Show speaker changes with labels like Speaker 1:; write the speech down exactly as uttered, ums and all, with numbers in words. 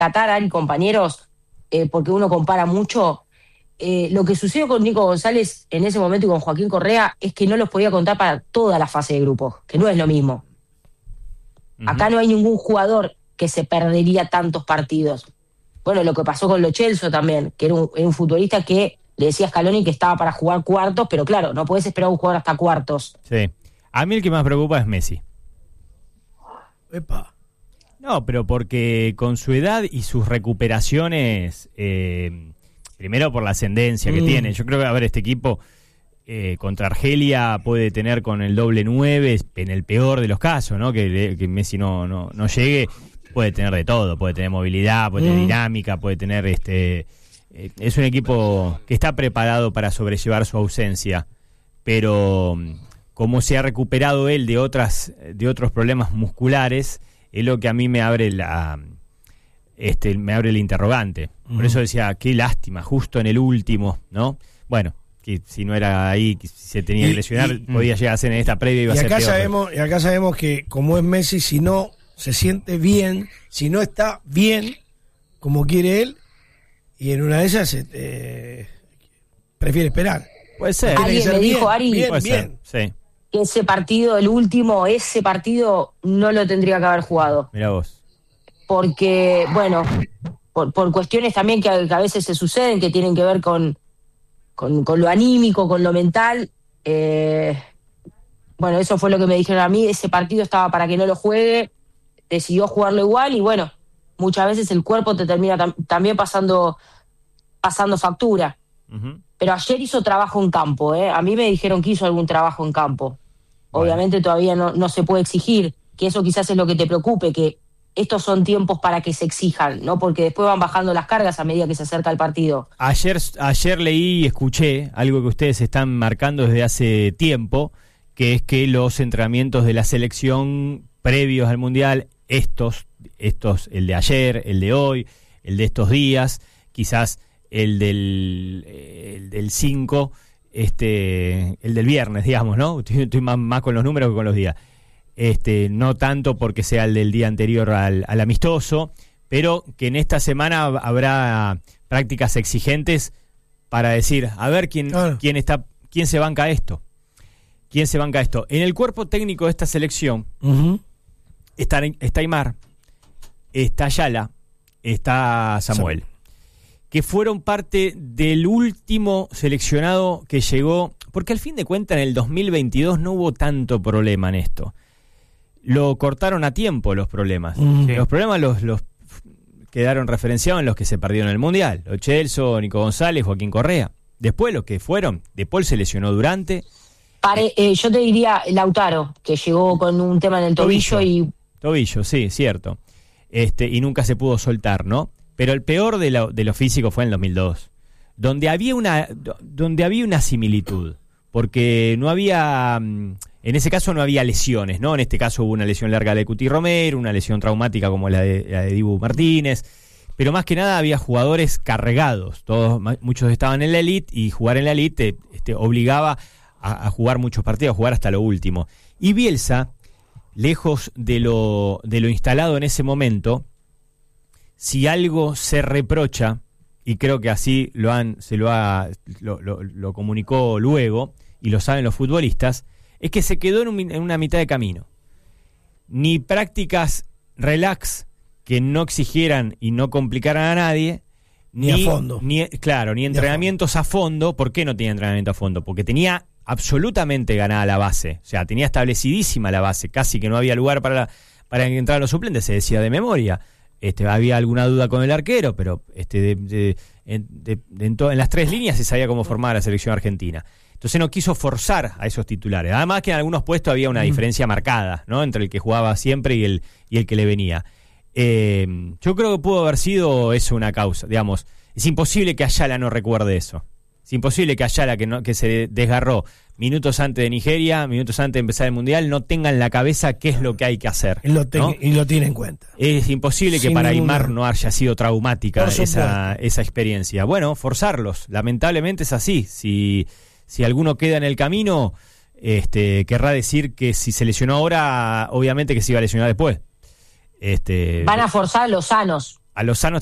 Speaker 1: rescatar, Ari, compañeros, eh, porque uno compara mucho. Eh, lo que sucedió con Nico González en ese momento y con Joaquín Correa es que no los podía contar para toda la fase de grupos, que no es lo mismo. Uh-huh. Acá no hay ningún jugador que se perdería tantos partidos. Bueno, lo que pasó con Lo Celso también, que era un, era un futbolista que le decía a Scaloni que estaba para jugar cuartos, pero claro, no podés esperar a un jugador hasta cuartos.
Speaker 2: Sí. A mí el que más preocupa es Messi.
Speaker 3: Epa.
Speaker 2: No, pero porque con su edad y sus recuperaciones, eh, primero por la ascendencia que mm. tiene, yo creo que, a ver, este equipo eh, contra Argelia puede tener con el doble nueve, en el peor de los casos, ¿no? Que, que Messi no, no, no llegue. Puede tener de todo, puede tener movilidad, puede tener mm. dinámica, puede tener este eh, es un equipo que está preparado para sobrellevar su ausencia, pero como se ha recuperado él de otras de otros problemas musculares, es lo que a mí me abre la este me abre el interrogante. Mm. Por eso decía, qué lástima, justo en el último, ¿no? Bueno, que si no era ahí, que si se tenía que lesionar, y, y, podía llegar a ser en esta previa y iba
Speaker 3: y
Speaker 2: a ser
Speaker 3: acá
Speaker 2: peor.
Speaker 3: Sabemos, y acá sabemos que como es Messi, si no se siente bien, si no está bien como quiere él, y en una de esas eh, prefiere esperar.
Speaker 2: Puede ser.
Speaker 1: Alguien me dijo, Ari,
Speaker 3: bien,
Speaker 2: puede
Speaker 3: bien.
Speaker 2: Ser, sí.
Speaker 1: que ese partido, el último, ese partido no lo tendría que haber jugado.
Speaker 2: Mirá vos.
Speaker 1: Porque, bueno, por, por cuestiones también que a, que a veces se suceden, que tienen que ver con, con, con lo anímico, con lo mental. Eh, bueno, eso fue lo que me dijeron a mí. Ese partido estaba para que no lo juegue. Decidió jugarlo igual y bueno, muchas veces el cuerpo te termina tam- también pasando pasando factura. Uh-huh. Pero ayer hizo trabajo en campo, ¿eh? A mí me dijeron que hizo algún trabajo en campo. Bueno. Obviamente todavía no, no se puede exigir, que eso quizás es lo que te preocupe, que estos son tiempos para que se exijan, ¿no? Porque después van bajando las cargas a medida que se acerca el partido.
Speaker 2: Ayer, ayer leí y escuché algo que ustedes están marcando desde hace tiempo, que es que los entrenamientos de la selección previos al Mundial, estos, estos, el de ayer, el de hoy, el de estos días, quizás el del el del cinco, este, el del viernes, digamos, ¿no? Estoy, estoy más, más con los números que con los días. Este, no tanto porque sea el del día anterior al, al amistoso, pero que en esta semana habrá prácticas exigentes para decir, a ver quién, claro. quién está, quién se banca esto. ¿Quién se banca esto? En el cuerpo técnico de esta selección, uh-huh. Está, está Aymar, está Ayala, está Samuel, sí. Que fueron parte del último seleccionado que llegó, porque al fin de cuentas en el dos mil veintidós no hubo tanto problema en esto. Lo cortaron a tiempo los problemas. Mm. Sí. Los problemas los, los quedaron referenciados en los que se perdieron en el Mundial. Lo Celso, Nico González, Joaquín Correa. Después los que fueron, De Paul se lesionó durante...
Speaker 1: Pare, eh, yo te diría Lautaro, que llegó con un tema en el tobillo, tobillo y...
Speaker 2: Tobillo, sí, cierto. Este, y nunca se pudo soltar, ¿no? Pero el peor de lo, de lo físico fue en el dos mil dos, donde había una, donde había una similitud, porque no había, en ese caso no había lesiones, ¿no? En este caso hubo una lesión larga de Cuti Romero, una lesión traumática como la de, la de Dibu Martínez, pero más que nada había jugadores cargados, todos, muchos estaban en la elite, y jugar en la elite este, obligaba a, a jugar muchos partidos, a jugar hasta lo último. Y Bielsa, lejos de lo, de lo instalado en ese momento, si algo se reprocha, y creo que así lo han, se lo ha, lo, lo, lo comunicó luego, y lo saben los futbolistas, es que se quedó en, un, en una mitad de camino. Ni prácticas relax que no exigieran y no complicaran a nadie,
Speaker 3: ni, ni a fondo.
Speaker 2: Ni, claro, ni entrenamientos a fondo. a fondo. ¿Por qué no tenía entrenamiento a fondo? Porque tenía absolutamente ganada la base, o sea, tenía establecidísima la base, casi que no había lugar para, la, para entrar a los suplentes, se decía de memoria. Este, había alguna duda con el arquero, pero este, de, de, de, de, de, en, to, en las tres líneas se sabía cómo formar la selección argentina. Entonces no quiso forzar a esos titulares. Además que en algunos puestos había una mm. diferencia marcada, ¿no? Entre el que jugaba siempre y el, y el que le venía. Eh, yo creo que pudo haber sido eso una causa, digamos. Es imposible que Ayala no recuerde eso. Es imposible que Ayala, que, no, que se desgarró minutos antes de Nigeria, minutos antes de empezar el Mundial, no tenga en la cabeza qué es lo que hay que hacer.
Speaker 3: Y lo, ten,
Speaker 2: ¿no?
Speaker 3: y lo tiene en cuenta.
Speaker 2: Es imposible que Sin para ninguna... Aymar no haya sido traumática esa, esa experiencia. Bueno, forzarlos. Lamentablemente es así. Si, si alguno queda en el camino, este, querrá decir que si se lesionó ahora, obviamente que se iba a lesionar después. Este,
Speaker 1: Van a forzar a los sanos.
Speaker 2: a Lozano